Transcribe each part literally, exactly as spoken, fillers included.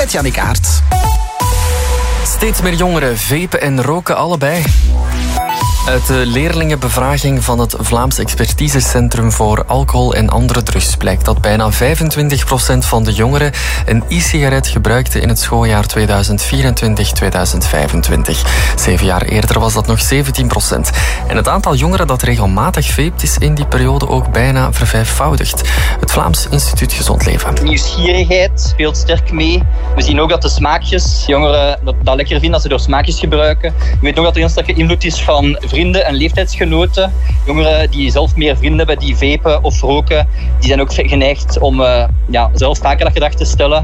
met Jannik Aert. Steeds meer jongeren vapen en roken allebei. Uit de leerlingenbevraging van het Vlaams Expertisecentrum voor Alcohol en Andere Drugs blijkt dat bijna vijfentwintig procent van de jongeren een e-sigaret gebruikte in het schooljaar tweeduizend vierentwintig tweeduizend vijfentwintig. Zeven jaar eerder was dat nog zeventien procent. En het aantal jongeren dat regelmatig vapet is in die periode ook bijna vervijfvoudigd. Het Vlaams Instituut Gezond Leven. Nieuwsgierigheid speelt sterk mee. We zien ook dat de smaakjes, jongeren dat, dat lekker vinden als ze door smaakjes gebruiken. We weten ook dat er een sterke invloed is van vrienden en leeftijdsgenoten. Jongeren die zelf meer vrienden hebben die vapen of roken, die zijn ook geneigd om uh, ja, zelf vaker dat gedrag te stellen.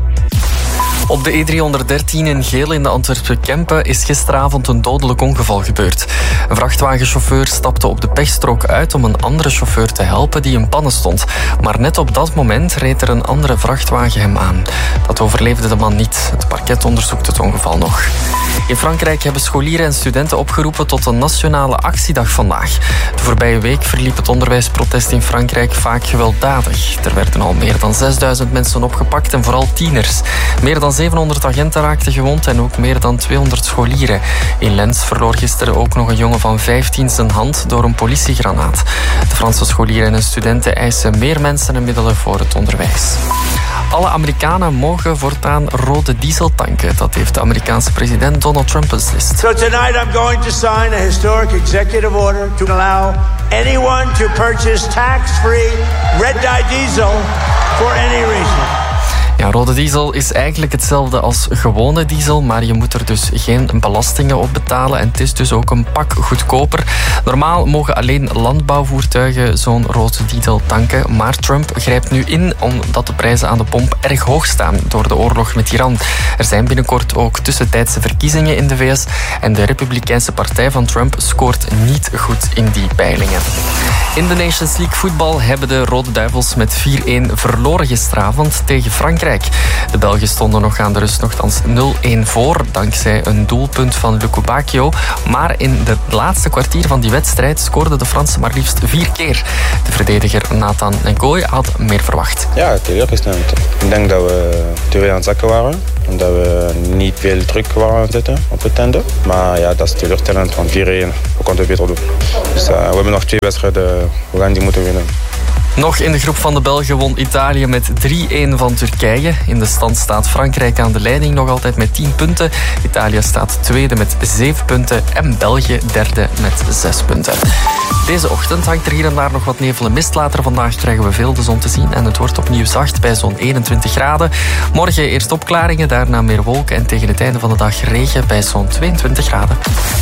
Op de E driehonderddertien in Geel in de Antwerpen-Kempen is gisteravond een dodelijk ongeval gebeurd. Een vrachtwagenchauffeur stapte op de pechstrook uit om een andere chauffeur te helpen die in pannen stond. Maar net op dat moment reed er een andere vrachtwagen hem aan. Dat overleefde de man niet. Het parket onderzoekt het ongeval nog. In Frankrijk hebben scholieren en studenten opgeroepen tot een nationale actiedag vandaag. De voorbije week verliep het onderwijsprotest in Frankrijk vaak gewelddadig. Er werden al meer dan zesduizend mensen opgepakt en vooral tieners. Meer dan zevenhonderd agenten raakten gewond en ook meer dan tweehonderd scholieren. In Lens verloor gisteren ook nog een jongen van vijftien zijn hand door een politiegranaat. De Franse scholieren en studenten eisen meer mensen en middelen voor het onderwijs. Alle Amerikanen mogen voortaan rode diesel tanken. Dat heeft de Amerikaanse president Donald Trump beslist. So tonight I'm going to sign a historic executive order to allow anyone to purchase tax-free red dye diesel for any reason. Ja, rode diesel is eigenlijk hetzelfde als gewone diesel, maar je moet er dus geen belastingen op betalen en het is dus ook een pak goedkoper. Normaal mogen alleen landbouwvoertuigen zo'n rode diesel tanken, maar Trump grijpt nu in omdat de prijzen aan de pomp erg hoog staan door de oorlog met Iran. Er zijn binnenkort ook tussentijdse verkiezingen in de V S en de Republikeinse partij van Trump scoort niet goed in die peilingen. In de Nations League voetbal hebben de Rode Duivels met vier-een verloren gisteravond tegen Frankrijk. De Belgen stonden nog aan de rust nogthans nul-een voor, dankzij een doelpunt van Luku Bacchio. Maar in het laatste kwartier van die wedstrijd scoorden de Fransen maar liefst vier keer. De verdediger Nathan Ngoy had meer verwacht. Ja, teleurgesteld. Ik denk dat we te veel aan het zakken waren. En dat we niet veel druk waren aan het zetten op het einde. Maar ja, dat is teleurstellend van vier-een. We konden beter doen. Dus uh, we hebben nog twee wedstrijden. We gaan die moeten winnen. Nog in de groep van de Belgen won Italië met drie-een van Turkije. In de stand staat Frankrijk aan de leiding nog altijd met tien punten. Italië staat tweede met zeven punten en België derde met zes punten. Deze ochtend hangt er hier en daar nog wat nevel en mist. Later vandaag krijgen we veel de zon te zien en het wordt opnieuw zacht bij zo'n eenentwintig graden. Morgen eerst opklaringen, daarna meer wolken en tegen het einde van de dag regen bij zo'n tweeëntwintig graden.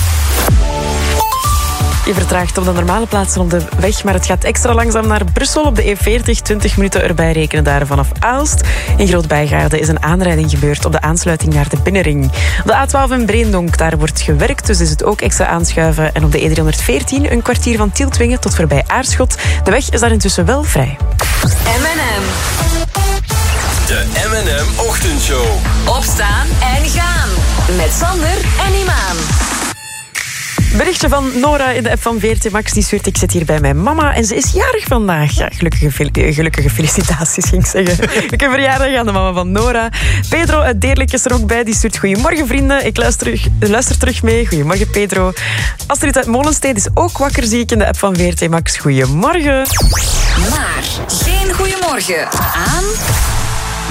Je vertraagt op de normale plaatsen op de weg, maar het gaat extra langzaam naar Brussel op de E veertig. twintig minuten erbij rekenen daar vanaf Aalst. In Groot-Bijgaarde is een aanrijding gebeurd op de aansluiting naar de Binnenring. Op de A twaalf in Breendonk, daar wordt gewerkt, dus is het ook extra aanschuiven. En op de E driehonderdveertien een kwartier van Tieltwingen tot voorbij Aarschot. De weg is daar intussen wel vrij. M en M. De M en M Ochtendshow. Opstaan en gaan. Met Sander en Imaan. Berichtje van Nora in de app van V R T Max. Die stuurt: ik zit hier bij mijn mama en ze is jarig vandaag. Ja, gelukkige, gelukkige felicitaties, ging ik zeggen. Gelukkige verjaardag aan de mama van Nora. Pedro uit Deerlijk is er ook bij. Die stuurt: goedemorgen vrienden, ik luister terug, luister terug mee. Goedemorgen Pedro. Astrid uit Molensteed is ook wakker, zie ik in de app van V R T Max. Goedemorgen. Maar geen goedemorgen aan...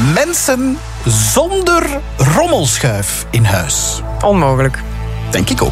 Mensen zonder rommelschuif in huis. Onmogelijk. Denk ik ook.